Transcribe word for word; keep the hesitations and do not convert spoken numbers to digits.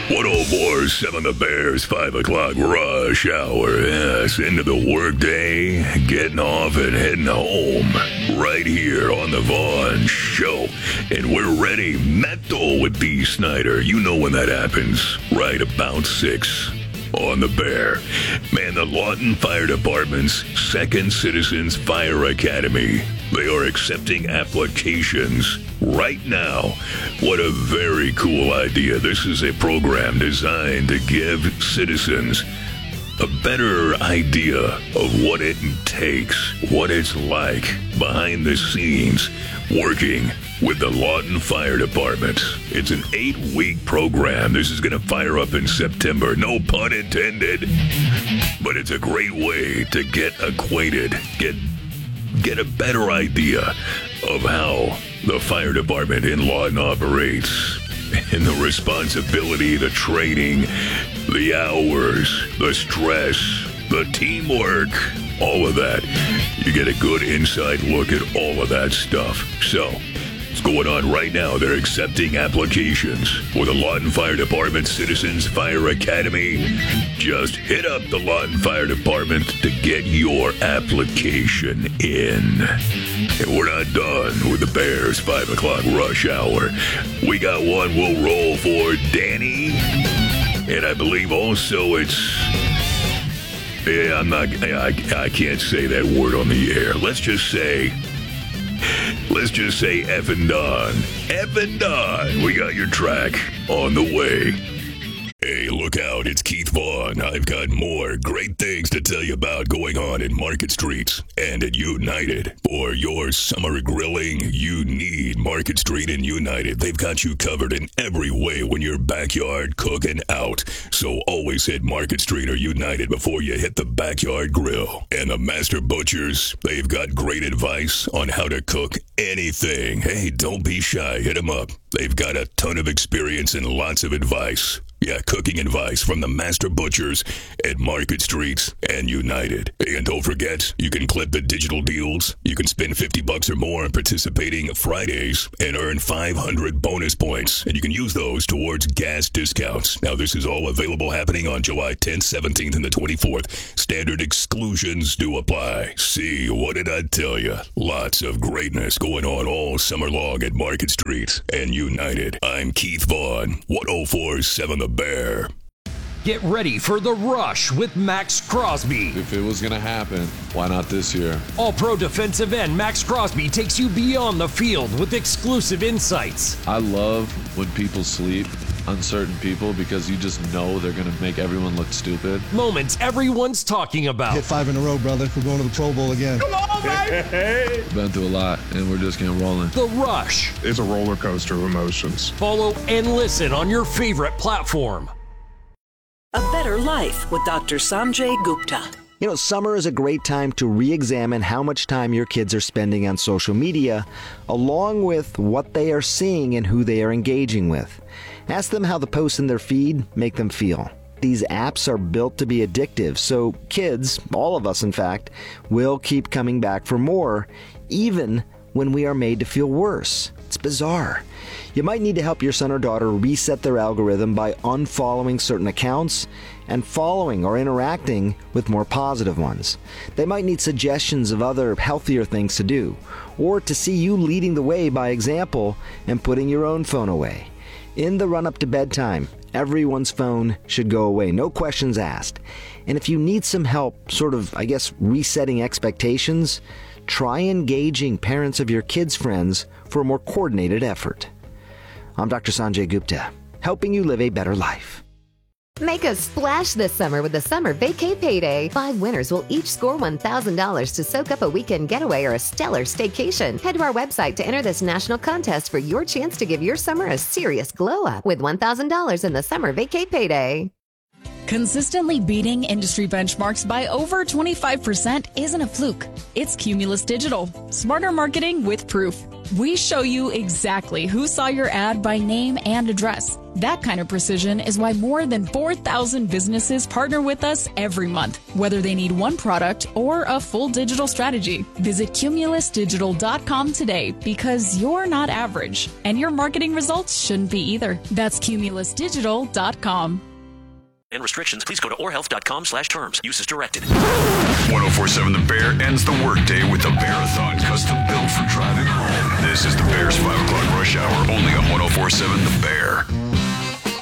one oh four point seven The Bears, five o'clock rush hour. Yes, into the workday, getting off and heading home. Right here on the Vaughn Show. And we're ready. Metal with Dee Snider. You know when that happens. Right about six on the Bear. Man, the Lawton Fire Department's Second Citizens Fire Academy. They are accepting applications right now. What a very cool idea. This is a program designed to give citizens a better idea of what it takes, what it's like behind the scenes working with the Lawton Fire Department. It's an eight-week program. This is going to fire up in September. No pun intended. But it's a great way to get acquainted, get get a better idea of how the fire department in Lawton operates. And the responsibility, the training, the hours, the stress, the teamwork, all of that. You get a good inside look at all of that stuff. So, it's going on right now. They're accepting applications for the Lawton Fire Department Citizens Fire Academy. Just hit up the Lawton Fire Department to get your application in. And we're not done with the Bears five o'clock rush hour. We got one we'll roll for Danny. And I believe also it's... Yeah, I'm not... I, I can't say that word on the air. Let's just say... Let's just say F and Don. F and Don. We got your track on the way. Hey, look out. It's Keith Vaughn. I've got more great things to tell you about going on in Market Streets and at United. For your summer grilling, you need Market Street and United. They've got you covered in every way when you're backyard cooking out. So always hit Market Street or United before you hit the backyard grill. And the Master Butchers, they've got great advice on how to cook anything. Hey, don't be shy. Hit them up. They've got a ton of experience and lots of advice. Yeah, cooking advice from the Master Butchers at Market Streets and United. And don't forget, you can clip the digital deals. You can spend fifty bucks or more on participating Fridays and earn five hundred bonus points. And you can use those towards gas discounts. Now, this is all available happening on July tenth, seventeenth, and the twenty-fourth. Standard exclusions do apply. See, what did I tell you? Lots of greatness going on all summer long at Market Street and United. I'm Keith Vaughn, one oh four point seven The Bear. Get ready for The Rush with Max Crosby. If it was going to happen, why not this year? All-pro defensive end Max Crosby takes you beyond the field with exclusive insights. I love when people sleep on certain people because you just know they're going to make everyone look stupid. Moments everyone's talking about. Hit five in a row, brother. We're going to the Pro Bowl again. Come on, baby! Been through a lot, and we're just getting rolling. The Rush. It's a roller coaster of emotions. Follow and listen on your favorite platform. A Better Life with Doctor Sanjay Gupta. You know, summer is a great time to re-examine how much time your kids are spending on social media, along with what they are seeing and who they are engaging with. Ask them how the posts in their feed make them feel. These apps are built to be addictive, so kids, all of us in fact, will keep coming back for more, even when we are made to feel worse. It's bizarre. You might need to help your son or daughter reset their algorithm by unfollowing certain accounts and following or interacting with more positive ones. They might need suggestions of other healthier things to do, or to see you leading the way by example and putting your own phone away. In the run-up to bedtime, everyone's phone should go away, no questions asked. And if you need some help, sort of, I guess, resetting expectations, try engaging parents of your kids' friends for a more coordinated effort. I'm Doctor Sanjay Gupta, helping you live a better life. Make a splash this summer with the Summer Vacay Payday. Five winners will each score one thousand dollars to soak up a weekend getaway or a stellar staycation. Head to our website to enter this national contest for your chance to give your summer a serious glow up with one thousand dollars in the Summer Vacay Payday. Consistently beating industry benchmarks by over twenty-five percent isn't a fluke. It's Cumulus Digital. Smarter marketing with proof. We show you exactly who saw your ad by name and address. That kind of precision is why more than four thousand businesses partner with us every month, whether they need one product or a full digital strategy. Visit cumulus digital dot com today because you're not average, and your marketing results shouldn't be either. That's cumulus digital dot com. And restrictions, please go to orhealth.com slash terms. Use is directed. one oh four point seven The Bear ends the workday with the Bearathon, custom built for driving home. This is the Bear's five o'clock rush hour, only on one oh four point seven The Bear.